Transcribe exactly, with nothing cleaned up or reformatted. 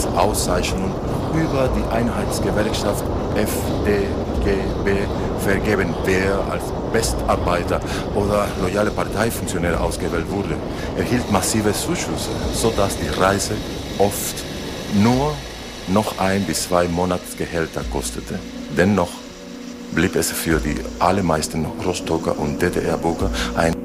Auszeichnung über die Einheitsgewerkschaft F D G B vergeben, wer als Bestarbeiter oder loyale Parteifunktionär ausgewählt wurde, erhielt massive Zuschüsse, sodass die Reise oft nur noch ein bis zwei Monatsgehälter kostete. Dennoch blieb es für die allermeisten Rostocker und D D R-Bürger ein